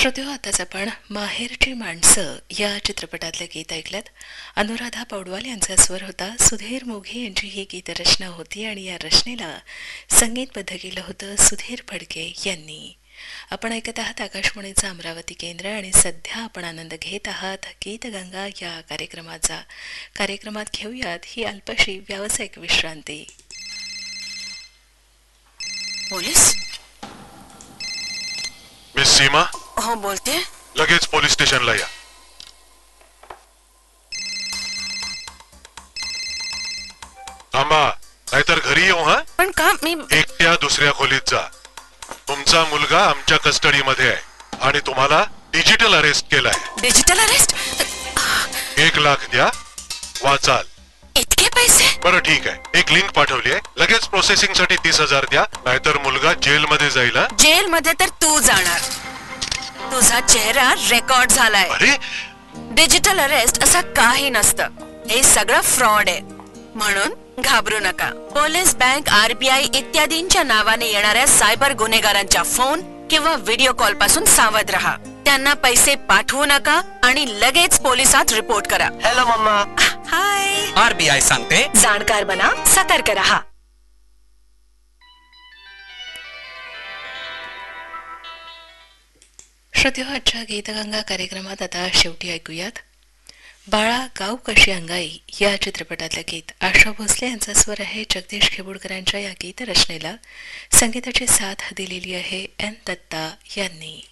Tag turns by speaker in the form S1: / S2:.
S1: श्रोत्यो, आताच आपण माहेरची माणसं या चित्रपटातले गीत ऐकलं. अनुराधा पौडवाल यांचा स्वर होता. सुधीर मोघे यांची ही गीतरचना होती आणि या रचनेला संगीतबद्ध केलं होतं सुधीर फडके यांनी. आपण ऐकत आहात आकाशवाणीचं अमरावती केंद्र आणि सध्या आपण आनंद घेत आहात गीतगंगा या कार्यक्रमात घेऊयात ही अल्पशी व्यावसायिक विश्रांती.
S2: पोलीस?
S3: मिस सीमा?
S2: हो, बोलते.
S3: लगेच पोलीस स्टेशनला या. थांबा, नाहीतर घरी येऊ. हा,
S2: पण का? मी
S3: एकट्या दुसऱ्या खोलीत जा. तुमचा मुलगा आमच्या कस्टडीमध्ये आहे आणि तुम्हाला डिजिटल अरेस्ट केलाय.
S2: Digital arrest?
S3: 1 लाख द्या, वाचाल.
S2: इतके पैसे?
S3: बरं ठीक आहे, एक लिंक पाठवली आहे, लगेच प्रोसेसिंग साठी 30,000 द्या, नाहीतर मुलगा जेल मध्ये जाईल.
S2: जेल मध्ये तर तू जाणार. तुझा चेहरा रेकॉर्ड झालाय.
S3: अरे,
S2: डिजिटल अरेस्ट असं काही नसतं. हे सगळं फ्रॉड आहे. म्हणून घाबरू नका. पोलीस, बँक, RBI इत्यादींच्या नावाने येणाऱ्या सायबर गुन्हेगारांच्या फोन किंवा व्हिडिओ कॉल पासून सावध राहा. त्यांना पैसे पाठवू नका आणि लगेच पोलिसात रिपोर्ट करा.
S4: Hello mamma.
S2: हाय.
S4: RBI सांगते,
S2: जाणकार बना, सतर्क रहा.
S1: श्रोत्यो, आजच्या गीतगंगा कार्यक्रमात आता शेवटी ऐकूयात बाळा गाव कशी अंगाई या चित्रपटातलं गीत. आशा भोसले यांचा स्वर आहे. जगदीश खेबुडकरांच्या या गीतरचनेला संगीताची साथ दिलेली आहे N. दत्ता यांनी.